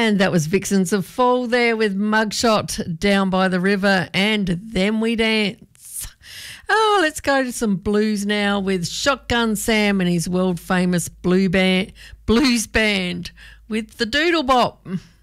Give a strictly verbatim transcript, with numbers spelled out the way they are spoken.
And that was Vixens of Fall there with Mugshot, Down by the River, and Then We Dance. Oh, let's go to some blues now with Shotgun Sam and his world famous blue band, blues band with the Doodle Bop.